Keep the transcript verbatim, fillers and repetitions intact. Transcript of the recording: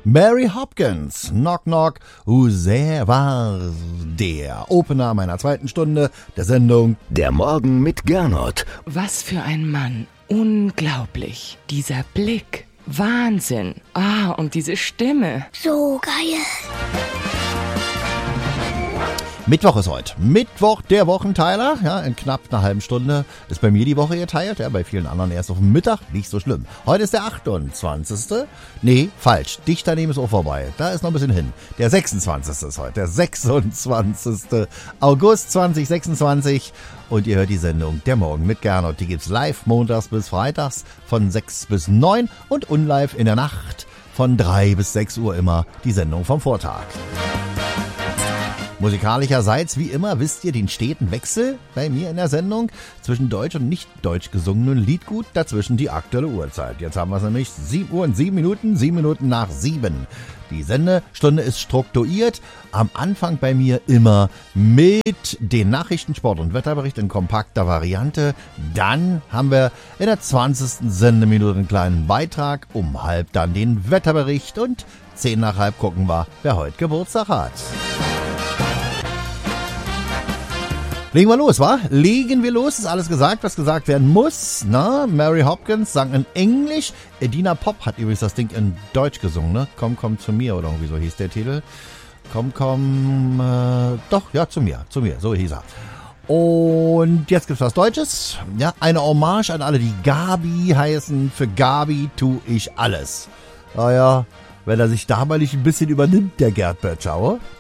Mary Hopkins, Knock Knock, who's there war der Opener meiner zweiten Stunde der Sendung Der Morgen mit Gernot. Was für ein Mann. Unglaublich. Dieser Blick. Wahnsinn. Ah, und diese Stimme. So geil. Mittwoch ist heute. Mittwoch, der Wochenteiler. Ja, in knapp einer halben Stunde ist bei mir die Woche geteilt. Ja, bei vielen anderen erst auf dem Mittag. Nicht so schlimm. Heute ist der achtundzwanzigste Nee, falsch. Dicht daneben ist auch vorbei. Da ist noch ein bisschen hin. Der sechsundzwanzigste ist heute. Der sechsundzwanzigste August zweitausendsechsundzwanzig. Und ihr hört die Sendung Der Morgen mit Gernot. Die gibt's live montags bis freitags von sechs bis neun und unlive in der Nacht von drei bis sechs Uhr immer die Sendung vom Vortag. Musikalischerseits, wie immer, wisst ihr den steten Wechsel bei mir in der Sendung zwischen deutsch und nicht deutsch gesungenen Liedgut, dazwischen die aktuelle Uhrzeit. Jetzt haben wir es nämlich sieben Uhr und sieben Minuten, sieben Minuten nach sieben. Die Sendestunde ist strukturiert, am Anfang bei mir immer mit den Nachrichten, Sport und Wetterbericht in kompakter Variante. Dann haben wir in der zwanzigsten Sendeminute einen kleinen Beitrag, um halb dann den Wetterbericht und zehn nach halb gucken wir, wer heute Geburtstag hat. Legen wir los, wa? Legen wir los. Ist alles gesagt, was gesagt werden muss. Na, Mary Hopkins sang in Englisch. Edina Pop hat übrigens das Ding in Deutsch gesungen, ne? Komm, komm zu mir oder irgendwie so hieß der Titel. Komm, komm, äh, doch, ja, zu mir, zu mir, so hieß er. Und jetzt gibt's was Deutsches. Ja, eine Hommage an alle, die Gabi heißen. Für Gabi tu ich alles. Naja, wenn er sich da mal nicht ein bisschen übernimmt, der Gerd Böttchauer.